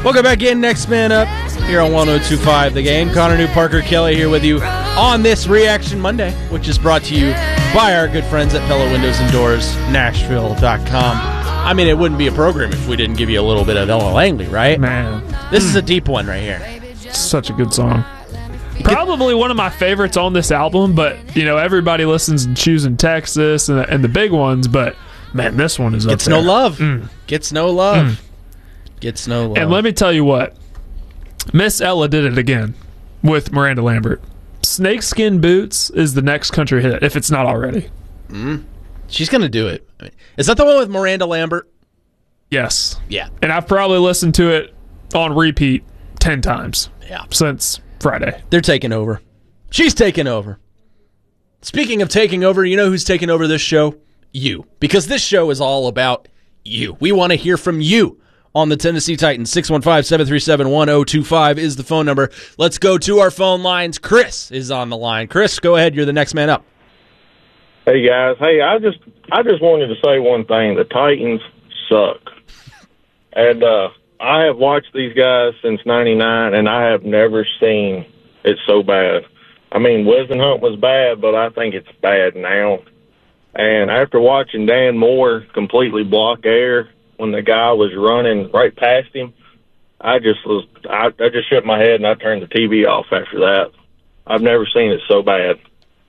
Welcome back in. Next man up here on 102.5 The Game. Connor New, Parker Kelly here with you on this Reaction Monday, which is brought to you by our good friends at Pella Windows and Doors, Nashville.com. I mean, it wouldn't be a program if we didn't give you a little bit of Ella Langley, right? Man. This is a deep one right here. Such a good song. Probably one of my favorites on this album, but, everybody listens and choosing Texas and the big ones, but, man, this one is up Gets there. no love. Gets no love. Gets no love. And let me tell you what. Miss Ella did it again with Miranda Lambert. Snakeskin Boots is the next country hit, if it's not already. She's going to do it. I mean, is that the one with Miranda Lambert? Yes. Yeah. And I've probably listened to it on repeat 10 times since Friday. They're taking over. She's taking over. Speaking of taking over, you know who's taking over this show? You. Because this show is all about you. We want to hear from you on the Tennessee Titans. 615-737-1025 is the phone number. Let's go to our phone lines. Chris is on the line. Chris, go ahead. You're the next man up. Hey, guys. Hey, I just wanted to say one thing. The Titans suck. And I have watched these guys since 99, and I have never seen it so bad. I mean, Wisenhunt was bad, but I think it's bad now. And after watching Dan Moore completely block air when the guy was running right past him, I just shook my head and I turned the TV off after that. I've never seen it so bad.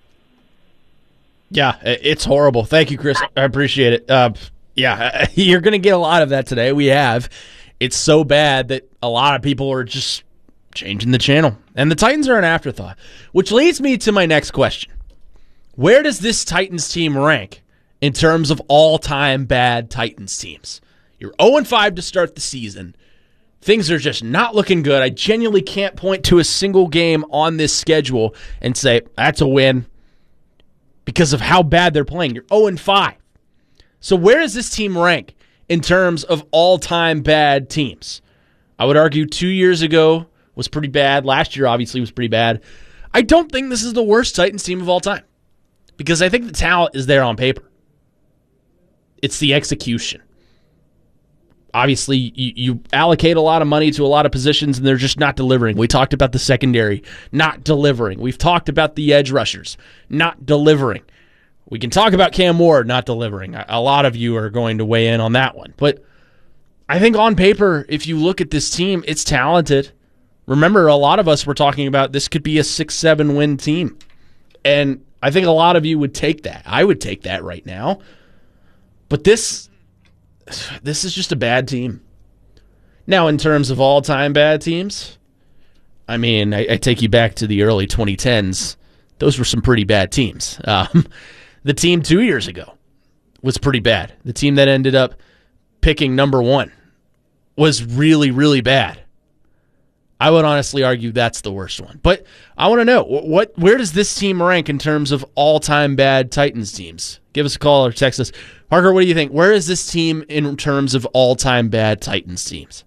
Yeah, it's horrible. Thank you, Chris. I appreciate it. Yeah, you're going to get a lot of that today. We have. It's so bad that a lot of people are just changing the channel. And the Titans are an afterthought, which leads me to my next question. Where does this Titans team rank in terms of all-time bad Titans teams? You're 0-5 to start the season. Things are just not looking good. I genuinely can't point to a single game on this schedule and say, that's a win because of how bad they're playing. You're 0-5. So where does this team rank in terms of all-time bad teams? I would argue 2 years ago was pretty bad. Last year, obviously, was pretty bad. I don't think this is the worst Titans team of all time because I think the talent is there on paper. It's the execution. Obviously, you allocate a lot of money to a lot of positions, and they're just not delivering. We talked about the secondary not delivering. We've talked about the edge rushers not delivering. We can talk about Cam Ward not delivering. A lot of you are going to weigh in on that one. But I think on paper, if you look at this team, it's talented. Remember, a lot of us were talking about this could be a 6-7 win team. And I think a lot of you would take that. I would take that right now. But this is just a bad team. Now, in terms of all-time bad teams, I mean, I take you back to the early 2010s. Those were some pretty bad teams. The team 2 years ago was pretty bad. The team that ended up picking number 1 was really, really bad. I would honestly argue that's the worst one. But I want to know, where does this team rank in terms of all-time bad Titans teams? Give us a call or text us. Parker, what do you think? Where is this team in terms of all-time bad Titans teams?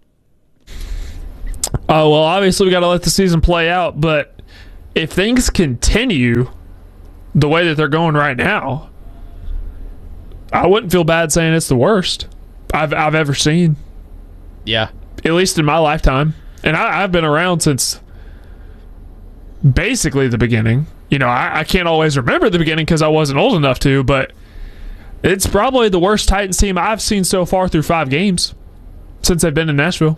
Oh, well, obviously we got to let the season play out, but if things continue the way that they're going right now, I wouldn't feel bad saying it's the worst I've ever seen. Yeah. At least in my lifetime. And I've been around since basically the beginning. I can't always remember the beginning because I wasn't old enough to, but it's probably the worst Titans team I've seen so far through 5 games since they've been in Nashville.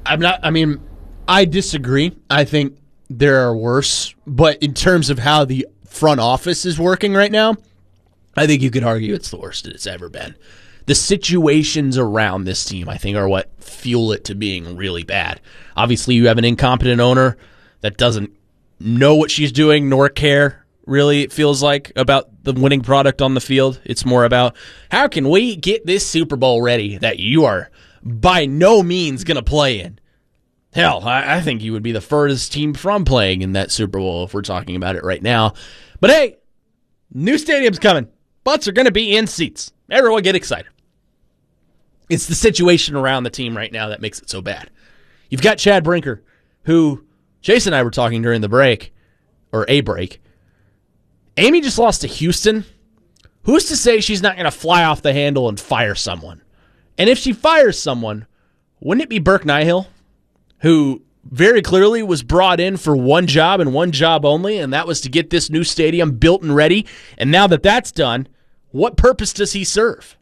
I disagree. I think there are worse, but in terms of how the front office is working right now, I think you could argue it's the worst that it's ever been. The situations around this team, I think, are what fuel it to being really bad. Obviously, you have an incompetent owner that doesn't know what she's doing nor care, really, it feels like, about the winning product on the field. It's more about, how can we get this Super Bowl ready that you are by no means going to play in? Hell, I think you would be the furthest team from playing in that Super Bowl if we're talking about it right now. But hey, new stadium's coming. Butts are going to be in seats. Everyone get excited. It's the situation around the team right now that makes it so bad. You've got Chad Brinker, who Jason and I were talking during the break, or a break. Amy just lost to Houston. Who's to say she's not going to fly off the handle and fire someone? And if she fires someone, wouldn't it be Burke Nihill? who very clearly was brought in for one job and one job only, and that was to get this new stadium built and ready. And now that that's done, what purpose does he serve?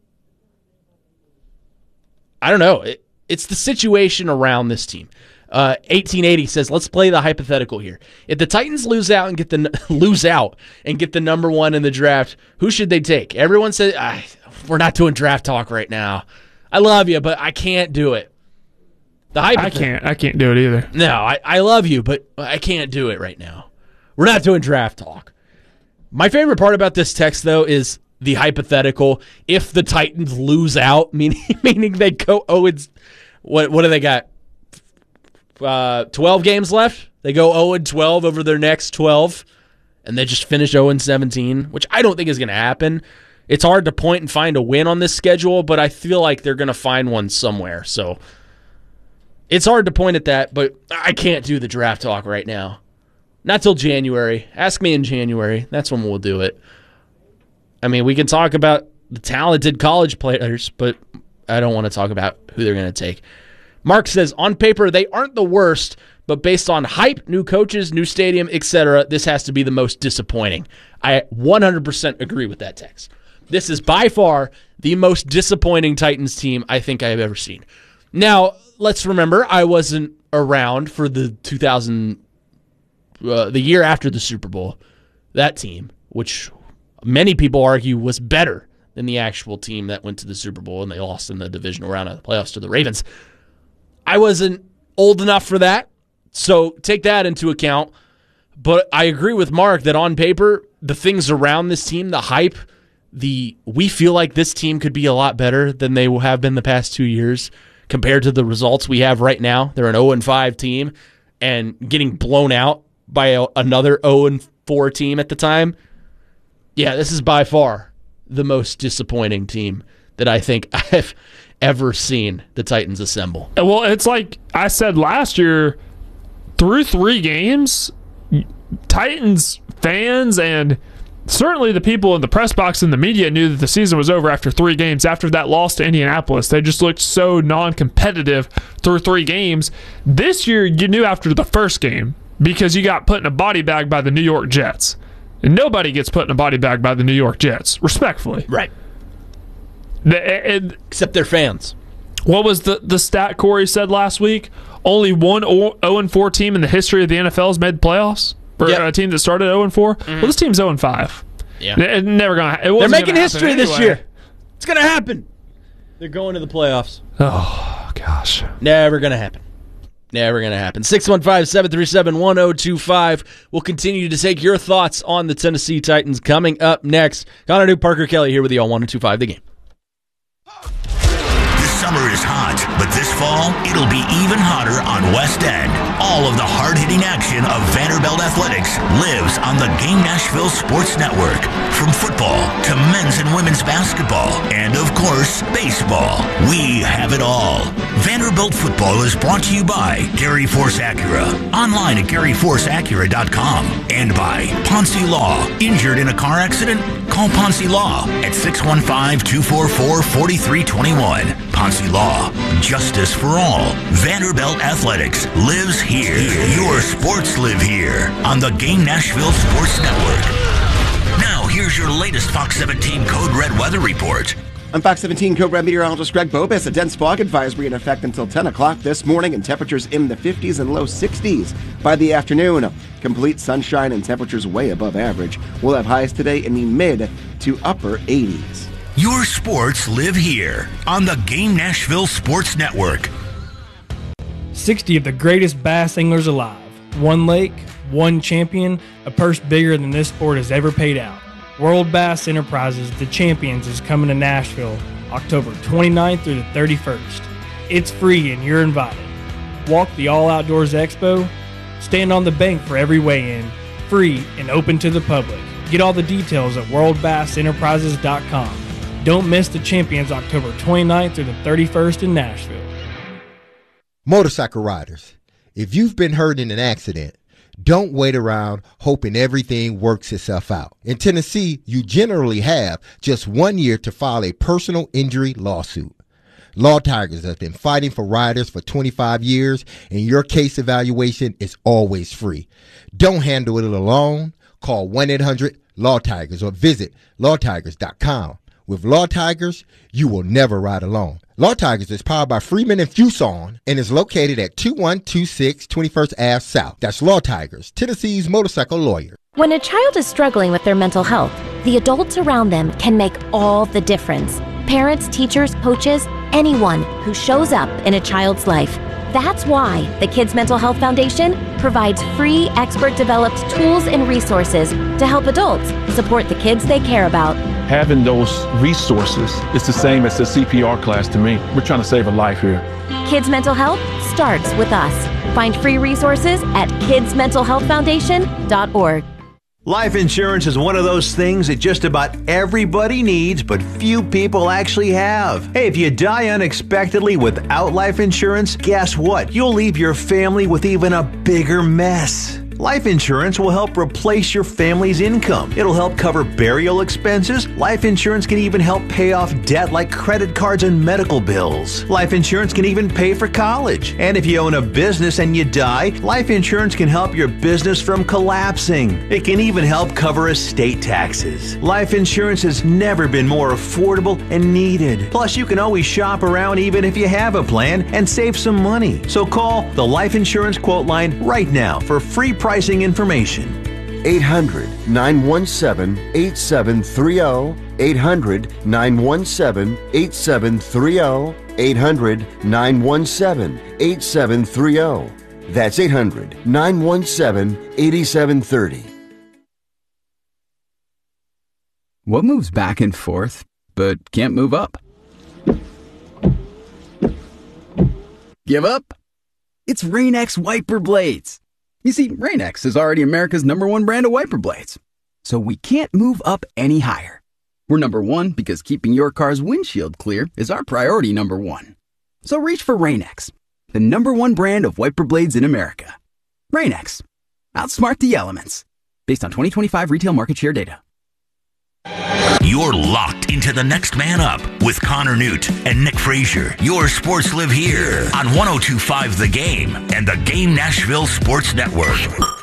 I don't know. It's the situation around this team. 1880 says, let's play the hypothetical here. If the Titans lose out and get the number one in the draft, who should they take? Everyone says, we're not doing draft talk right now. I love you, but I can't do it. I can't do it either. No, I love you, but I can't do it right now. We're not doing draft talk. My favorite part about this text, though, is the hypothetical. If the Titans lose out, meaning they go, what do they got? 12 games left. They go 0-12 over their next 12, and they just finish 0-17, which I don't think is going to happen. It's hard to point and find a win on this schedule, but I feel like they're going to find one somewhere. So it's hard to point at that, but I can't do the draft talk right now. Not till January. Ask me in January. That's when we'll do it. I mean, we can talk about the talented college players, but I don't want to talk about who they're going to take. Mark says, on paper, they aren't the worst, but based on hype, new coaches, new stadium, etc., this has to be the most disappointing. I 100% agree with that text. This is by far the most disappointing Titans team I think I have ever seen. Now, let's remember, I wasn't around for the the year after the Super Bowl. That team, which many people argue was better than the actual team that went to the Super Bowl and they lost in the divisional round of the playoffs to the Ravens. I wasn't old enough for that, so take that into account. But I agree with Mark that on paper, the things around this team, the hype, we feel like this team could be a lot better than they have been the past 2 years compared to the results we have right now. They're an 0-5 team and getting blown out by another 0-4 team at the time. Yeah, this is by far the most disappointing team that I think I've ever seen the Titans assemble. Well, it's like I said last year, through 3 games, Titans fans and certainly the people in the press box and the media knew that the season was over after 3 games. After that loss to Indianapolis, they just looked so non-competitive through 3 games. This year, you knew after the first game because you got put in a body bag by the New York Jets. And nobody gets put in a body bag by the New York Jets, respectfully. Right. Except their fans. What was the stat Corey said last week? Only one 0-4 team in the history of the NFL has made the playoffs? Or a team that started 0-4? Mm-hmm. Well, this team's 0-5. Yeah. It's never gonna. They're making history this year. It's going to happen. They're going to the playoffs. Oh, gosh. Never going to happen. Never going to happen. 615-737-1025. We'll continue to take your thoughts on the Tennessee Titans coming up next. Connor Duke, Parker Kelly here with you on 102.5 The Game. Summer is hot, but this fall, it'll be even hotter on West End. All of the hard-hitting action of Vanderbilt Athletics lives on the Game Nashville Sports Network. From football to men's and women's basketball, and of course, baseball. We have it all. Vanderbilt football is brought to you by Gary Force Acura. Online at GaryForceAcura.com. And by Ponce Law. Injured in a car accident? Call Ponce Law at 615-244-4321. Ponce Law, justice for all. Vanderbilt Athletics lives here. Your sports live here on the Game Nashville Sports Network. Now, here's your latest Fox 17 Code Red weather report. I'm Fox 17 Code Red meteorologist Greg Bobis. A dense fog advisory in effect until 10 o'clock this morning, and temperatures in the 50s and low 60s by the afternoon. Complete sunshine and temperatures way above average. We'll have highs today in the mid to upper 80s. Your sports live here on the Game Nashville Sports Network. 60 of the greatest bass anglers alive. One lake, one champion, a purse bigger than this sport has ever paid out. World Bass Enterprises, the Champions, is coming to Nashville October 29th through the 31st. It's free and you're invited. Walk the All Outdoors Expo. Stand on the bank for every weigh-in. Free and open to the public. Get all the details at worldbassenterprises.com. Don't miss the Champions October 29th through the 31st in Nashville. Motorcycle riders, if you've been hurt in an accident, don't wait around hoping everything works itself out. In Tennessee, you generally have just 1 year to file a personal injury lawsuit. Law Tigers has been fighting for riders for 25 years, and your case evaluation is always free. Don't handle it alone. Call 1-800-LAW-TIGERS or visit lawtigers.com. With Law Tigers, you will never ride alone. Law Tigers is powered by Freeman and Fuson and is located at 2126 21st Ave South. That's Law Tigers, Tennessee's motorcycle lawyer. When a child is struggling with their mental health, the adults around them can make all the difference. Parents, teachers, coaches, anyone who shows up in a child's life. That's why the Kids Mental Health Foundation provides free, expert-developed tools and resources to help adults support the kids they care about. Having those resources is the same as the CPR class to me. We're trying to save a life here. Kids Mental Health starts with us. Find free resources at kidsmentalhealthfoundation.org. Life insurance is one of those things that just about everybody needs, but few people actually have. Hey, if you die unexpectedly without life insurance, guess what? You'll leave your family with even a bigger mess. Life insurance will help replace your family's income. It'll help cover burial expenses. Life insurance can even help pay off debt like credit cards and medical bills. Life insurance can even pay for college. And if you own a business and you die, life insurance can help your business from collapsing. It can even help cover estate taxes. Life insurance has never been more affordable and needed. Plus, you can always shop around even if you have a plan and save some money. So call the Life Insurance Quote Line right now for free pricing information. 800-917-8730. 800-917-8730. 800-917-8730. That's 800-917-8730. What moves back and forth but can't move up? Give up? It's Rain-X wiper blades. You see, Rain-X is already America's #1 brand of wiper blades, so we can't move up any higher. We're #1 because keeping your car's windshield clear is our priority #1. So reach for Rain-X, the #1 brand of wiper blades in America. Rain-X, outsmart the elements. Based on 2025 retail market share data. You're locked into the next man up with Connor Newt and Nick Frazier. Your sports live here on 102.5 The Game and the Game Nashville Sports Network.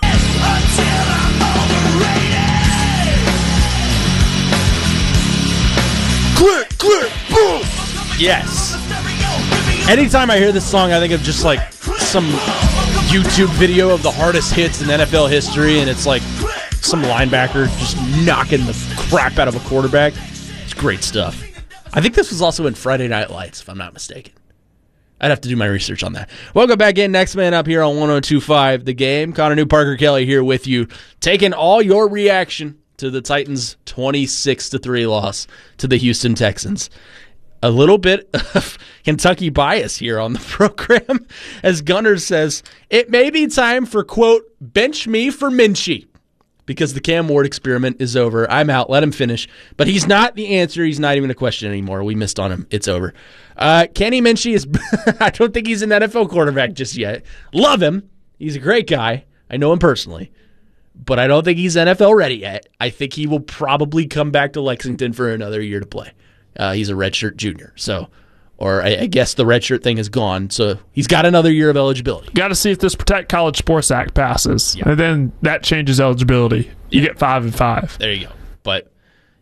Click, click, boom! Yes. Anytime I hear this song, I think of just like some YouTube video of the hardest hits in NFL history, and it's like some linebacker just knocking the crap out of a quarterback. It's great stuff. I think this was also in Friday Night Lights, if I'm not mistaken. I'd have to do my research on that. Welcome back in. Next man up here on 102.5 The Game. Connor New, Parker Kelly here with you, taking all your reaction to the Titans' 26-3 loss to the Houston Texans. A little bit of Kentucky bias here on the program. As Gunner says, it may be time for, quote, bench me for Minchie, because the Cam Ward experiment is over. I'm out. Let him finish. But he's not the answer. He's not even a question anymore. We missed on him. It's over. Kenny Minchie is I don't think he's an NFL quarterback just yet. Love him. He's a great guy. I know him personally. But I don't think he's NFL ready yet. I think he will probably come back to Lexington for another year to play. He's a redshirt junior. Or I guess the redshirt thing is gone, so he's got another year of eligibility. Got to see if this Protect College Sports Act passes, and then that changes eligibility. You get 5 and 5. There you go. But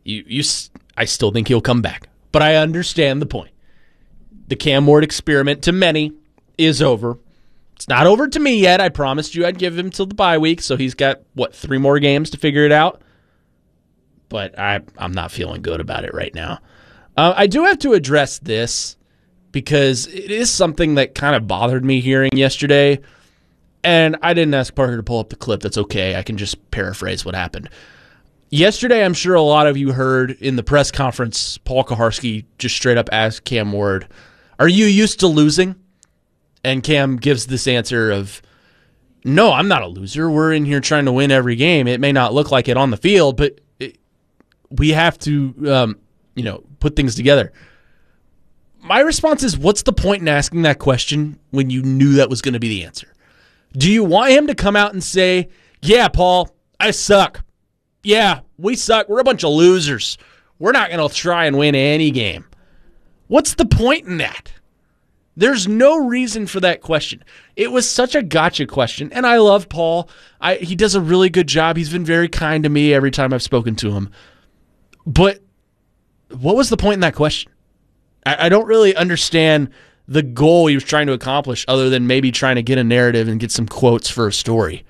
I still think he'll come back. But I understand the point. The Cam Ward experiment to many is over. It's not over to me yet. I promised you I'd give him till the bye week, so he's got, 3 more games to figure it out? But I'm not feeling good about it right now. I do have to address this, because it is something that kind of bothered me hearing yesterday, and I didn't ask Parker to pull up the clip. That's okay. I can just paraphrase what happened. Yesterday, I'm sure a lot of you heard in the press conference, Paul Kaharski just straight up asked Cam Ward, are you used to losing? And Cam gives this answer of, no, I'm not a loser. We're in here trying to win every game. It may not look like it on the field, but we have to put things together. My response is, what's the point in asking that question when you knew that was going to be the answer? Do you want him to come out and say, yeah, Paul, I suck. Yeah, we suck. We're a bunch of losers. We're not going to try and win any game. What's the point in that? There's no reason for that question. It was such a gotcha question, and I love Paul. He does a really good job. He's been very kind to me every time I've spoken to him. But what was the point in that question? I don't really understand the goal he was trying to accomplish other than maybe trying to get a narrative and get some quotes for a story.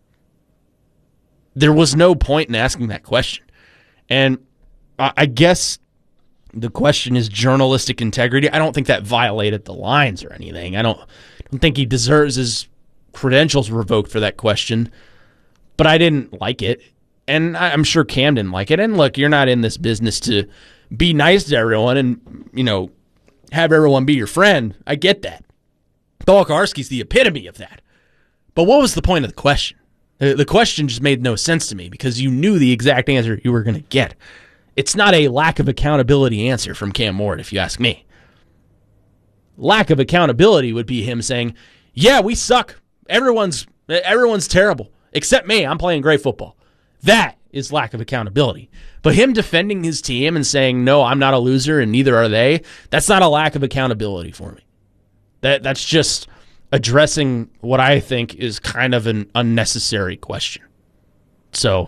There was no point in asking that question. And I guess the question is journalistic integrity. I don't think that violated the lines or anything. I don't think he deserves his credentials revoked for that question. But I didn't like it. And I'm sure Cam didn't like it. And look, you're not in this business to be nice to everyone and, have everyone be your friend. I get that. Dolkarski's the epitome of that. But what was the point of the question? The question just made no sense to me because you knew the exact answer you were going to get. It's not a lack of accountability answer from Cam Ward, if you ask me. Lack of accountability would be him saying, yeah, we suck. Everyone's terrible. Except me. I'm playing great football. That is lack of accountability. But him defending his team and saying, no, I'm not a loser and neither are they, that's not a lack of accountability for me. That's just addressing what I think is kind of an unnecessary question. So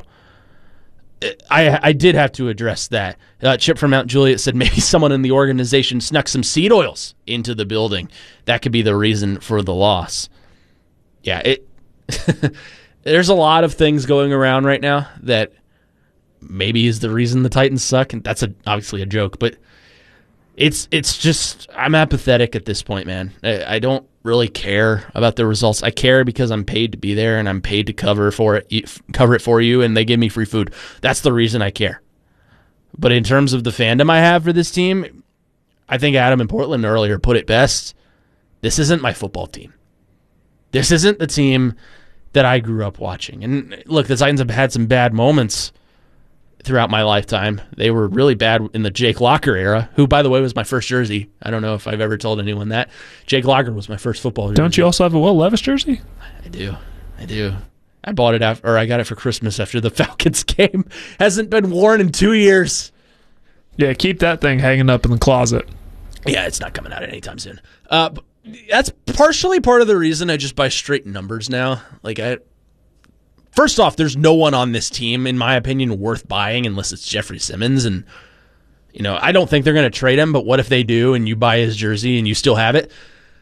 I did have to address that. Chip from Mount Juliet said maybe someone in the organization snuck some seed oils into the building. That could be the reason for the loss. Yeah, there's a lot of things going around right now that maybe is the reason the Titans suck, and that's obviously a joke, but it's just I'm apathetic at this point, man. I don't really care about the results. I care because I'm paid to be there and I'm paid to cover it for you, and they give me free food. That's the reason I care. But in terms of the fandom I have for this team, I think Adam in Portland earlier put it best. This isn't my football team. This isn't the team that I grew up watching. And look, the Titans have had some bad moments throughout my lifetime. They were really bad in the Jake Locker era, who, by the way, was my first jersey. I don't know if I've ever told anyone that. Jake Locker was my first football jersey. Don't you also have a Will Levis jersey? I do. I bought it I got it for Christmas after the Falcons game. Hasn't been worn in 2 years. Yeah, keep that thing hanging up in the closet. Yeah, it's not coming out anytime soon. That's partially part of the reason I just buy straight numbers now. First off, there's no one on this team, in my opinion, worth buying unless it's Jeffrey Simmons. And, I don't think they're going to trade him, but what if they do and you buy his jersey and you still have it?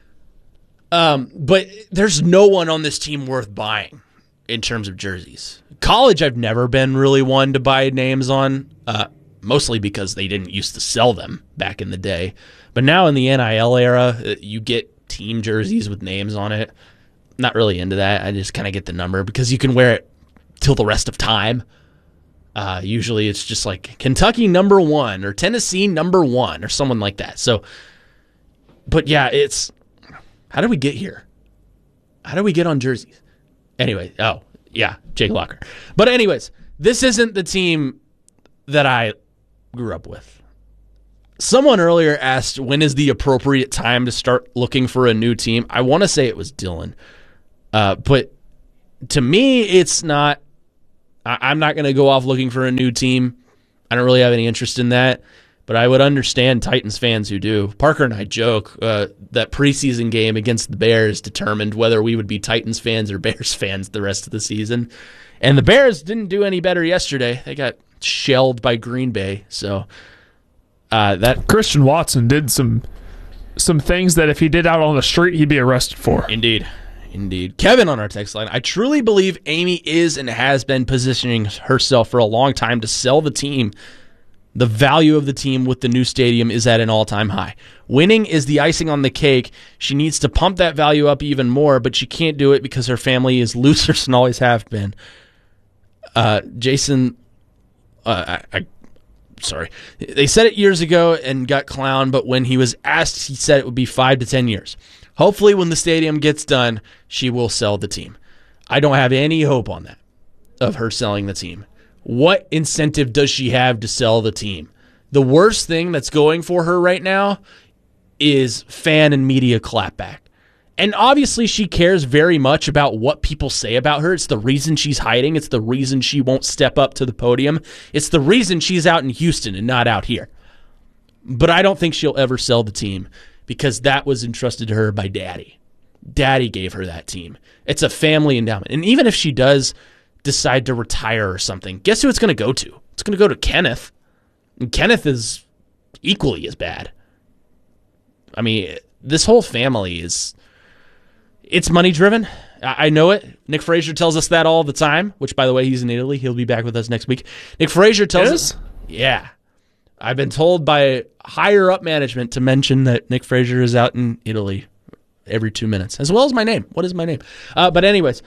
But there's no one on this team worth buying in terms of jerseys. College, I've never been really one to buy names on, mostly because they didn't used to sell them back in the day. But now in the NIL era, you get team jerseys with names on it. Not really into that. I just kind of get the number because you can wear it till the rest of time. Usually it's just like Kentucky number 1 or Tennessee number 1 or someone like that. So, but yeah, it's how did we get here? How did we get on jerseys? Anyway, Jake Locker. But anyways, this isn't the team that I grew up with. Someone earlier asked, when is the appropriate time to start looking for a new team? I want to say it was Dylan. But to me, it's not. I'm not going to go off looking for a new team. I don't really have any interest in that. But I would understand Titans fans who do. Parker and I joke that preseason game against the Bears determined whether we would be Titans fans or Bears fans the rest of the season. And the Bears didn't do any better yesterday. They got shelled by Green Bay. So that Christian Watson did some things that if he did out on the street, he'd be arrested for. Indeed. Kevin on our text line, I truly believe Amy is and has been positioning herself for a long time to sell the team. The value of the team with the new stadium is at an all-time high. Winning is the icing on the cake. She needs to pump that value up even more, but she can't do it because her family is losers and always have been. Jason, sorry. They said it years ago and got clowned, but when he was asked, he said it would be 5 to 10 years. Hopefully, when the stadium gets done, she will sell the team. I don't have any hope on that, of her selling the team. What incentive does she have to sell the team? The worst thing that's going for her right now is fan and media clapback. And obviously, she cares very much about what people say about her. It's the reason she's hiding. It's the reason she won't step up to the podium. It's the reason she's out in Houston and not out here. But I don't think she'll ever sell the team. because that was entrusted to her by Daddy. Daddy gave her that team. It's a family endowment. And even if she does decide to retire or something, guess who it's going to go to? It's going to go to Kenneth. And Kenneth is equally as bad. I mean, this whole family it's money driven. I know it. Nick Frazier tells us that all the time, which, by the way, he's in Italy. He'll be back with us next week. Nick Frazier tells us. Yeah. I've been told by higher up management to mention that Nick Frazier is out in Italy every 2 minutes, as well as my name. What is my name? But anyways,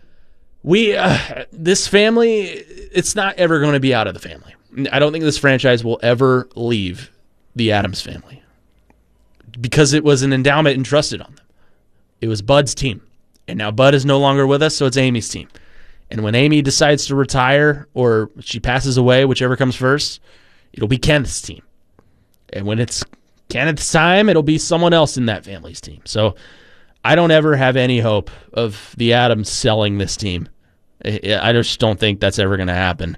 this family, it's not ever going to be out of the family. I don't think this franchise will ever leave the Adams family because it was an endowment entrusted on them. It was Bud's team, and now Bud is no longer with us, so it's Amy's team. And when Amy decides to retire or she passes away, whichever comes first, it'll be Kenneth's team. And when it's Kenneth's time, it'll be someone else in that family's team. So I don't ever have any hope of the Adams selling this team. I just don't think that's ever going to happen.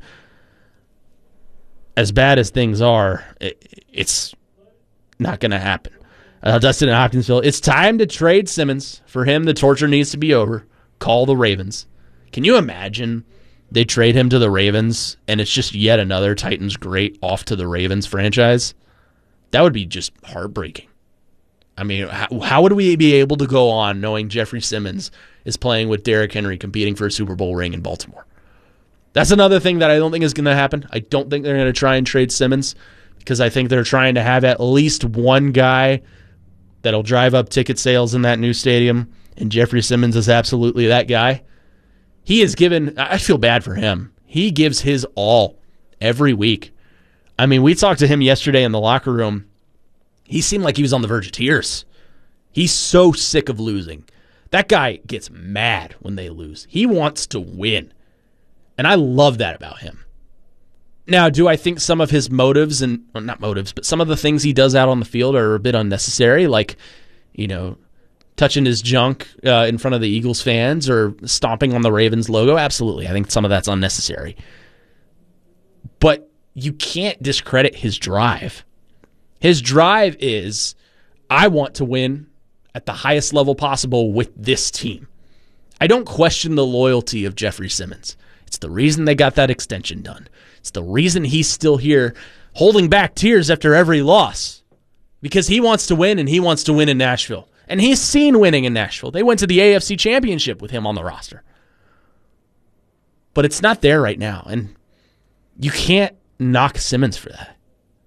As bad as things are, it's not going to happen. Dustin in Hopkinsville, it's time to trade Simmons. For him, the torture needs to be over. Call the Ravens. Can you imagine they trade him to the Ravens and it's just yet another Titans great off to the Ravens franchise? That would be just heartbreaking. I mean, how would we be able to go on knowing Jeffrey Simmons is playing with Derrick Henry competing for a Super Bowl ring in Baltimore? That's another thing that I don't think is going to happen. I don't think they're going to try and trade Simmons because I think they're trying to have at least one guy that'll drive up ticket sales in that new stadium, and Jeffrey Simmons is absolutely that guy. He is given, I feel bad for him. He gives his all every week. I mean, we talked to him yesterday in the locker room. He seemed like he was on the verge of tears. He's so sick of losing. That guy gets mad when they lose. He wants to win. And I love that about him. Now, do I think some of his motives, not motives, but some of the things he does out on the field are a bit unnecessary, like, touching his junk in front of the Eagles fans or stomping on the Ravens logo? Absolutely. I think some of that's unnecessary. But you can't discredit his drive. His drive is, I want to win at the highest level possible with this team. I don't question the loyalty of Jeffrey Simmons. It's the reason they got that extension done. It's the reason he's still here holding back tears after every loss. Because he wants to win, and he wants to win in Nashville. And he's seen winning in Nashville. They went to the AFC Championship with him on the roster. But it's not there right now, and you can't knock Simmons for that.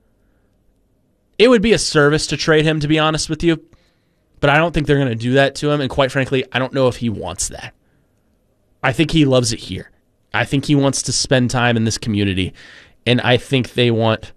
It would be a service to trade him, to be honest with you, but I don't think they're going to do that to him, and quite frankly, I don't know if he wants that. I think he loves it here. I think he wants to spend time in this community, and I think he wants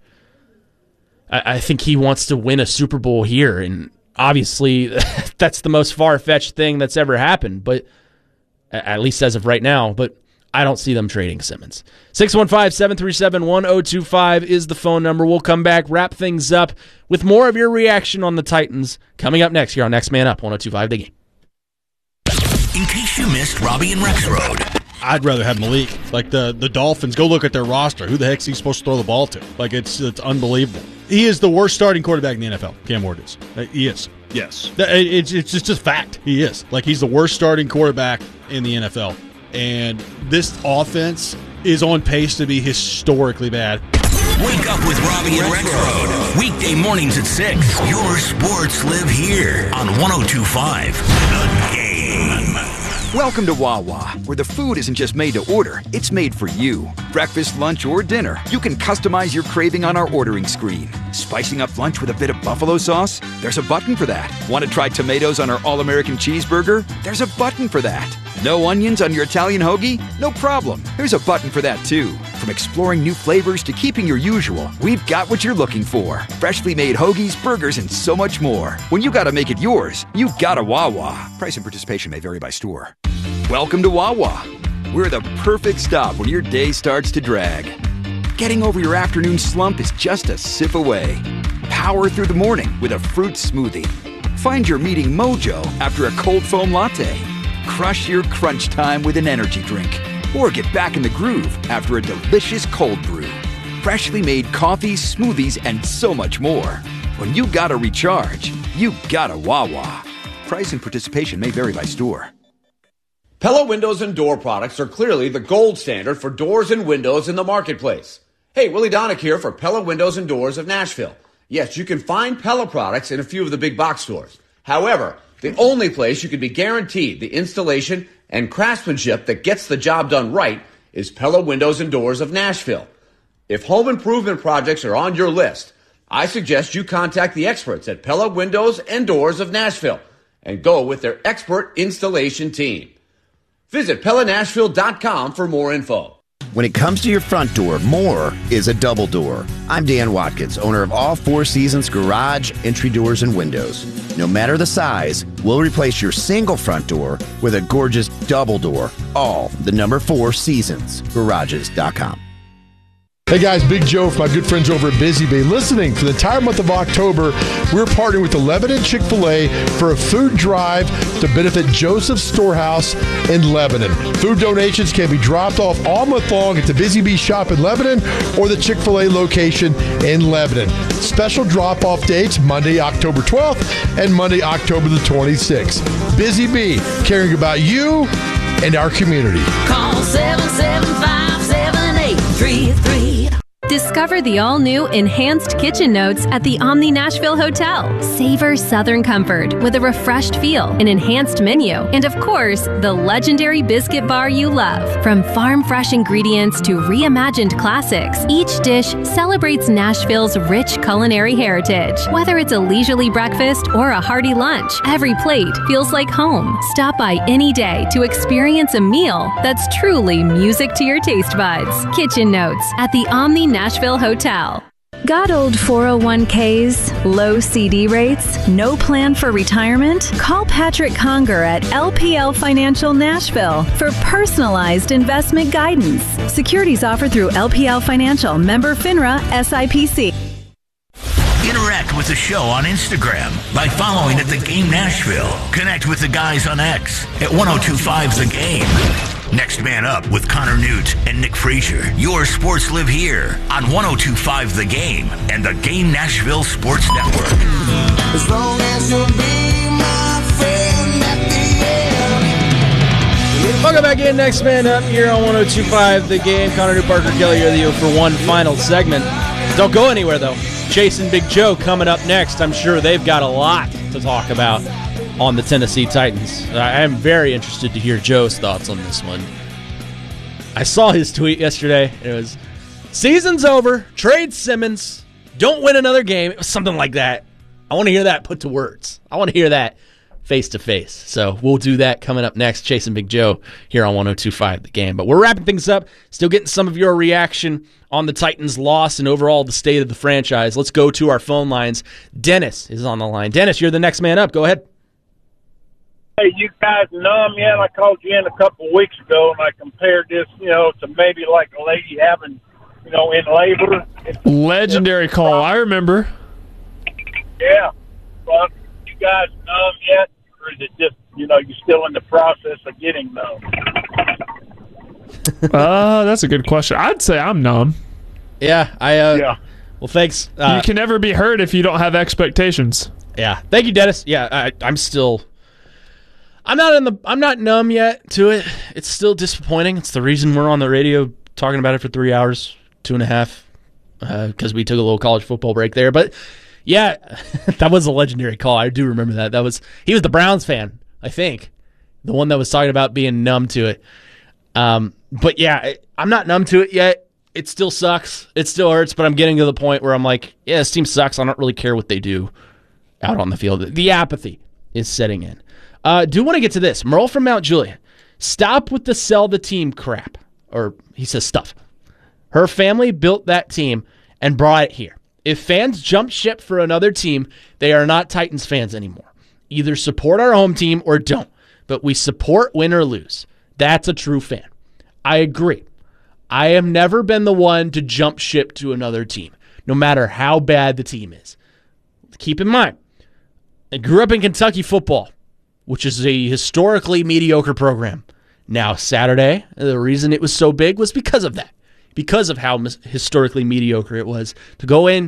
to win a Super Bowl here, and obviously that's the most far-fetched thing that's ever happened, but at least as of right now, but I don't see them trading Simmons. 615-737-1025 is the phone number. We'll come back, wrap things up with more of your reaction on the Titans coming up next here on Next Man Up, 102.5 The Game. In case you missed Robbie and Rexroad. I'd rather have Malik. Like the Dolphins, go look at their roster. Who the heck's he supposed to throw the ball to? Like, it's unbelievable. He is the worst starting quarterback in the NFL, Cam Ward is. He is. Yes. It's just a fact. He is. Like, he's the worst starting quarterback in the NFL. And this offense is on pace to be historically bad. Wake up with Robbie and Rexroad. Weekday mornings at 6. Your sports live here on 102.5 The Game. Welcome to Wawa, where the food isn't just made to order, it's made for you. Breakfast, lunch, or dinner, you can customize your craving on our ordering screen. Spicing up lunch with a bit of buffalo sauce? There's a button for that. Want to try tomatoes on our All-American cheeseburger? There's a button for that. No onions on your Italian hoagie? No problem. There's a button for that too. From exploring new flavors to keeping your usual, we've got what you're looking for. Freshly made hoagies, burgers, and so much more. When you gotta make it yours, you gotta Wawa. Price and participation may vary by store. Welcome to Wawa. We're the perfect stop when your day starts to drag. Getting over your afternoon slump is just a sip away. Power through the morning with a fruit smoothie. Find your meeting mojo after a cold foam latte. Crush your crunch time with an energy drink. Or get back in the groove after a delicious cold brew. Freshly made coffees, smoothies, and so much more. When you gotta recharge, you gotta Wawa. Price and participation may vary by store. Pella Windows and Door products are clearly the gold standard for doors and windows in the marketplace. Hey, Willie Donick here for Pella Windows and Doors of Nashville. Yes, you can find Pella products in a few of the big box stores. However, the only place you can be guaranteed the installation and craftsmanship that gets the job done right is Pella Windows and Doors of Nashville. If home improvement projects are on your list, I suggest you contact the experts at Pella Windows and Doors of Nashville and go with their expert installation team. Visit PellaNashville.com for more info. When it comes to your front door, more is a double door. I'm Dan Watkins, owner of all Four Seasons Garage, Entry Doors, and Windows. No matter the size, we'll replace your single front door with a gorgeous double door. All the number 4 Seasons Garages.com. Hey guys, Big Joe from my good friends over at Busy Bee. Listening, for the entire month of October, we're partnering with the Lebanon Chick-fil-A for a food drive to benefit Joseph's Storehouse in Lebanon. Food donations can be dropped off all month long at the Busy Bee shop in Lebanon or the Chick-fil-A location in Lebanon. Special drop-off dates, Monday, October 12th and Monday, October the 26th. Busy Bee, caring about you and our community. Call 775-7833. Discover the all-new Enhanced Kitchen Notes at the Omni Nashville Hotel. Savor Southern comfort with a refreshed feel, an enhanced menu, and of course, the legendary biscuit bar you love. From farm-fresh ingredients to reimagined classics, each dish celebrates Nashville's rich culinary heritage. Whether it's a leisurely breakfast or a hearty lunch, every plate feels like home. Stop by any day to experience a meal that's truly music to your taste buds. Kitchen Notes at the Omni Nashville Hotel. Got old 401ks, low CD rates, no plan for retirement? Call Patrick Conger at LPL Financial Nashville for personalized investment guidance. Securities offered through LPL Financial, member FINRA, SIPC. Interact with the show on Instagram by following at The Game Nashville. Connect with the guys on X at 1025 The Game. Next Man Up with Connor Newt and Nick Frazier. Your sports live here on 1025 The Game and the Game Nashville Sports Network. As long as you'll be my friend at the end. Welcome back in. Next Man Up here on 1025 The Game. Connor Newt, Parker Kelly here with you for one final segment. Don't go anywhere, though. Chase and Big Joe coming up next. I'm sure they've got a lot to talk about on the Tennessee Titans. I am very interested to hear Joe's thoughts on this one. I saw his tweet yesterday. It was, season's over, trade Simmons, don't win another game. It was something like that. I want to hear that put to words. I want to hear that face to face. So we'll do that coming up next. Chase and Big Joe here on 1025 The Game. But we're wrapping things up. Still getting some of your reaction on the Titans' loss and overall the state of the franchise. Let's go to our phone lines. Dennis is on the line. Dennis, you're the next man up. Go ahead. Hey, you guys numb yet? I called you in a couple of weeks ago, and I compared this, to maybe like a lady having, in labor. Legendary call. I remember. Yeah. Well, you guys numb yet? Or is it just, you're still in the process of getting numb? That's a good question. I'd say I'm numb. Yeah. Yeah. Well, thanks. You can never be hurt if you don't have expectations. Yeah. Thank you, Dennis. Yeah, I'm not numb yet to it. It's still disappointing. It's the reason we're on the radio talking about it for 3 hours, 2.5, because we took a little college football break there. But yeah, that was a legendary call. I do remember that. He was the Browns fan, I think, the one that was talking about being numb to it. But yeah, I'm not numb to it yet. It still sucks. It still hurts, but I'm getting to the point where I'm like, yeah, this team sucks. I don't really care what they do out on the field. The apathy is setting in. Do want to get to this. Merle from Mount Juliet. Stop with the sell the team crap. Or he says stuff. Her family built that team and brought it here. If fans jump ship for another team, they are not Titans fans anymore. Either support our home team or don't. But we support win or lose. That's a true fan. I agree. I have never been the one to jump ship to another team, no matter how bad the team is. Keep in mind, I grew up in Kentucky football, which is a historically mediocre program. Now, Saturday, the reason it was so big was because of that, because of how historically mediocre it was. To go in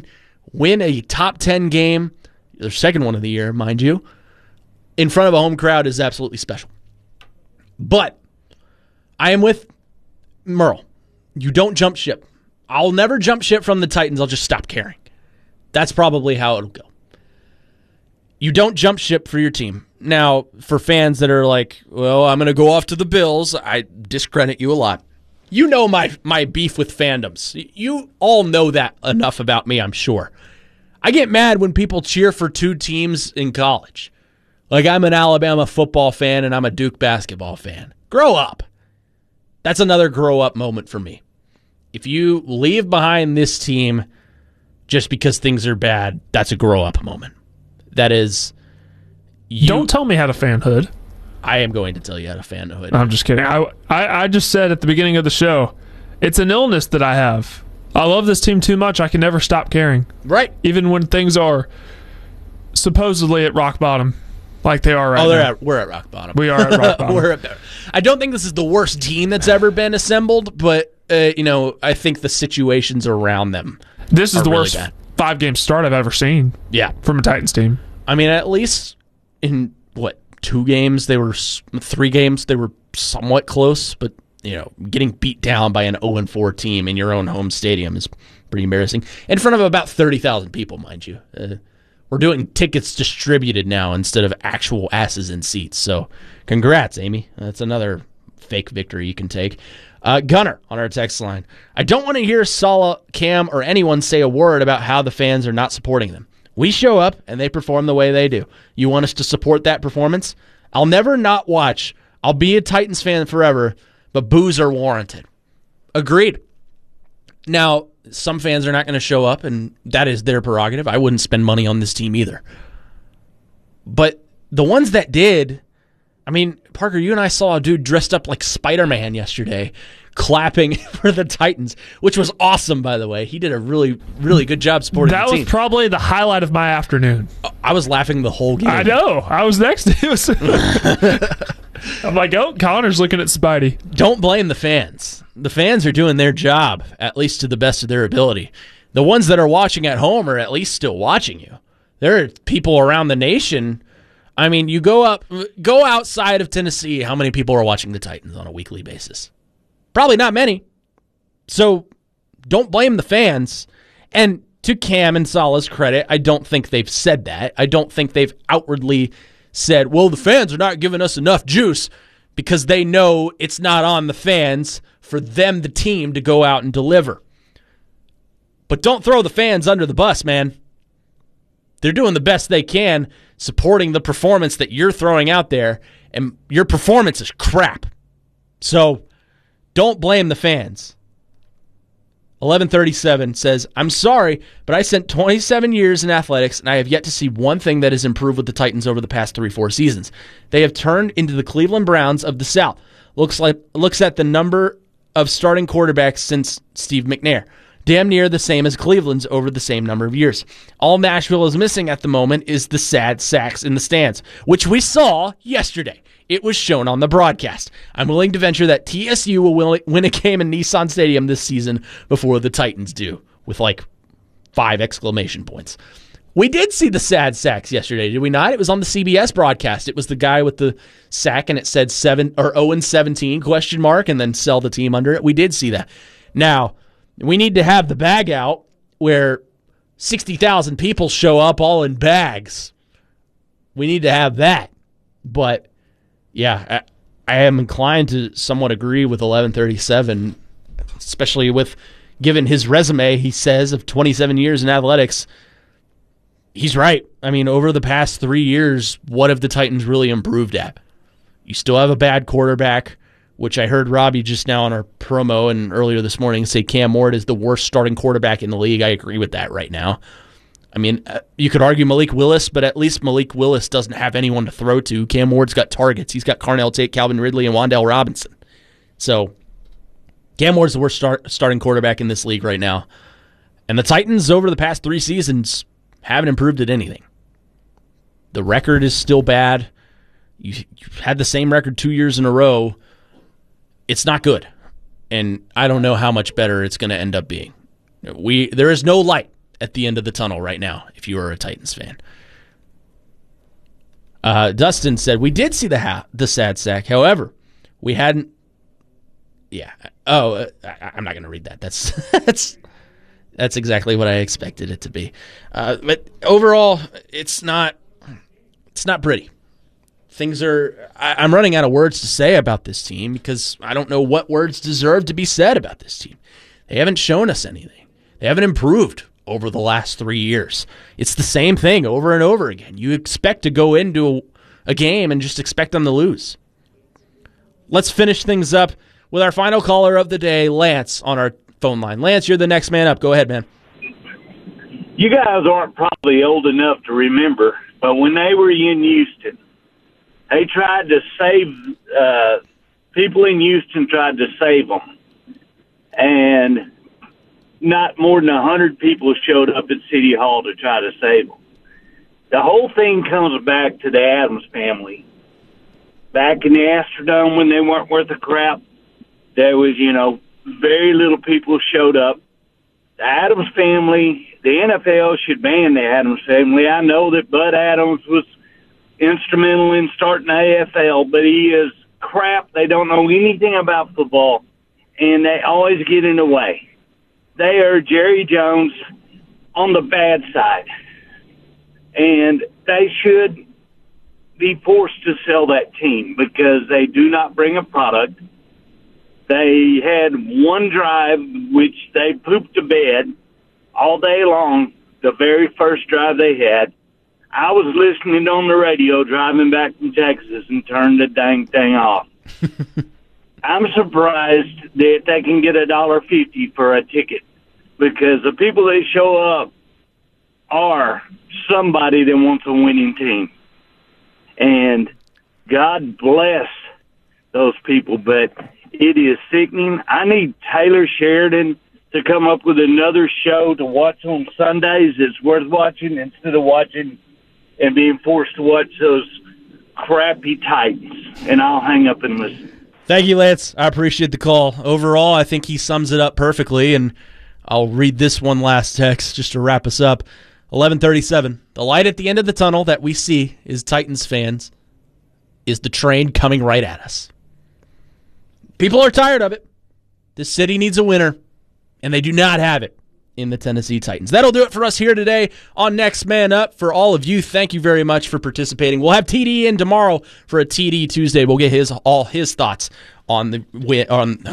win a top 10 game, their second one of the year, mind you, in front of a home crowd is absolutely special. But I am with Merle. You don't jump ship. I'll never jump ship from the Titans. I'll just stop caring. That's probably how it'll go. You don't jump ship for your team. Now, for fans that are like, well, I'm going to go off to the Bills, I discredit you a lot. You know my beef with fandoms. You all know that enough about me, I'm sure. I get mad when people cheer for two teams in college. Like, I'm an Alabama football fan and I'm a Duke basketball fan. Grow up. That's another grow up moment for me. If you leave behind this team just because things are bad, that's a grow up moment. That is... Don't tell me how to fanhood. I am going to tell you how to fanhood. I'm just kidding. I just said at the beginning of the show, it's an illness that I have. I love this team too much, I can never stop caring. Right. Even when things are supposedly at rock bottom, like they are right now. We're at rock bottom. We are at rock bottom. We're up there. I don't think this is the worst team that's ever been assembled, but I think the situations around them. This is the really worst bad. 5-game start I've ever seen. Yeah, from a Titans team. I mean, at least in 3 games they were somewhat close, but getting beat down by an 0-4 team in your own home stadium is pretty embarrassing. In front of about 30,000 people, mind you. We're doing tickets distributed now instead of actual asses in seats. So, congrats, Amy. That's another fake victory you can take. Gunner on our text line. I don't want to hear Saleh, Cam, or anyone say a word about how the fans are not supporting them. We show up, and they perform the way they do. You want us to support that performance? I'll never not watch. I'll be a Titans fan forever, but boos are warranted. Agreed. Now, some fans are not going to show up, and that is their prerogative. I wouldn't spend money on this team either. But the ones that did, I mean, Parker, you and I saw a dude dressed up like Spider-Man yesterday clapping for the Titans, which was awesome, by the way. He did a really, really good job supporting the team. That was probably the highlight of my afternoon. I was laughing the whole game. I know. I was next to him. I'm like, oh, Connor's looking at Spidey. Don't blame the fans. The fans are doing their job, at least to the best of their ability. The ones that are watching at home are at least still watching you. There are people around the nation. I mean, you go outside of Tennessee, how many people are watching the Titans on a weekly basis? Probably not many. So don't blame the fans. And to Cam and Saleh's credit, I don't think they've said that. I don't think they've outwardly said, well, the fans are not giving us enough juice, because they know it's not on the fans for them, the team, to go out and deliver. But don't throw the fans under the bus, man. They're doing the best they can, supporting the performance that you're throwing out there, and your performance is crap. So don't blame the fans. 1137 says, I'm sorry, but I spent 27 years in athletics, and I have yet to see one thing that has improved with the Titans over the past 3-4 seasons. They have turned into the Cleveland Browns of the South. Looks at the number of starting quarterbacks since Steve McNair. Damn near the same as Cleveland's over the same number of years. All Nashville is missing at the moment is the sad sacks in the stands, which we saw yesterday. It was shown on the broadcast. I'm willing to venture that TSU will win a game in Nissan Stadium this season before the Titans do, with like 5 exclamation points. We did see the sad sacks yesterday, did we not? It was on the CBS broadcast. It was the guy with the sack, and it said 0-17 ? And then sell the team under it. We did see that. Now, we need to have the bag out where 60,000 people show up all in bags. We need to have that. But yeah, I am inclined to somewhat agree with 1137, especially with, given his resume, he says, of 27 years in athletics. He's right. I mean, over the past 3 years, what have the Titans really improved at? You still have a bad quarterback, which I heard Robbie just now on our promo and earlier this morning say Cam Ward is the worst starting quarterback in the league. I agree with that right now. I mean, you could argue Malik Willis, but at least Malik Willis doesn't have anyone to throw to. Cam Ward's got targets. He's got Carnell Tate, Calvin Ridley, and Wan'Dale Robinson. So Cam Ward's the worst starting quarterback in this league right now. And the Titans, over the past 3 seasons, haven't improved at anything. The record is still bad. You've had the same record 2 years in a row. It's not good. And I don't know how much better it's going to end up being. There is no light at the end of the tunnel right now if you are a Titans fan. Dustin said, we did see the sad sack. However, we hadn't. Yeah. Oh, I'm not going to read that. That's exactly what I expected it to be. But overall, it's not pretty. I'm running out of words to say about this team because I don't know what words deserve to be said about this team. They haven't shown us anything. They haven't improved over the last 3 years. It's the same thing over and over again. You expect to go into a game and just expect them to lose. Let's finish things up with our final caller of the day, Lance, on our phone line. Lance, you're the next man up. Go ahead, man. You guys aren't probably old enough to remember, but when they were in Houston, they tried to save people in Houston tried to save them, and not more than 100 people showed up at City Hall to try to save them. The whole thing comes back to the Adams family. Back in the Astrodome when they weren't worth a crap, there was, very little people showed up. The Adams family, the NFL should ban the Adams family. I know that Bud Adams was instrumental in starting the AFL, but he is crap. They don't know anything about football, and they always get in the way. They are Jerry Jones on the bad side, and they should be forced to sell that team because they do not bring a product. They had one drive, which they pooped to bed all day long, the very first drive they had. I was listening on the radio driving back from Texas and turned the dang thing off. I'm surprised that they can get $1.50 for a ticket because the people that show up are somebody that wants a winning team. And God bless those people, but it is sickening. I need Taylor Sheridan to come up with another show to watch on Sundays that's worth watching instead of watching and being forced to watch those crappy Titans. And I'll hang up and listen. Thank you, Lance. I appreciate the call. Overall, I think he sums it up perfectly, and I'll read this one last text just to wrap us up. 11:37. The light at the end of the tunnel that we see as Titans fans is the train coming right at us. People are tired of it. This city needs a winner, and they do not have it in the Tennessee Titans. That'll do it for us here today on Next Man Up. For all of you, thank you very much for participating. We'll have TD in tomorrow for a TD Tuesday. We'll get all his thoughts on the win.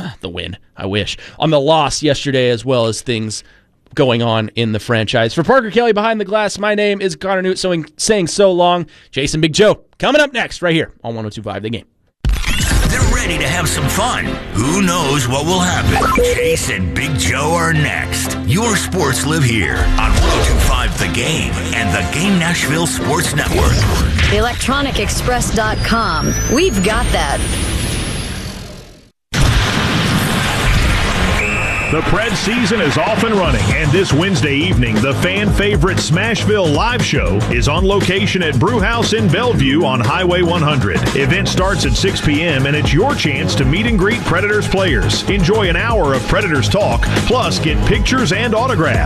On the loss yesterday, as well as things going on in the franchise. For Parker Kelly behind the glass, my name is Connor Newt, saying so long. Jason Big Joe coming up next right here on 102.5 The Game. They're ready to have some fun. Who knows what will happen? Chase and Big Joe are next. Your sports live here on 102.5 The Game and the Game Nashville Sports Network. ElectronicExpress.com. We've got that. The Preds season is off and running, and this Wednesday evening, the fan favorite Smashville live show is on location at Brewhouse in Bellevue on Highway 100. Event starts at 6 p.m., and it's your chance to meet and greet Predators players. Enjoy an hour of Predators talk, plus get pictures and autographs.